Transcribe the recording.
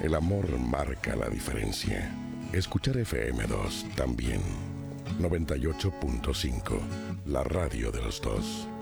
El amor marca la diferencia. Escuchar FM2 también. 98.5, la radio de los dos.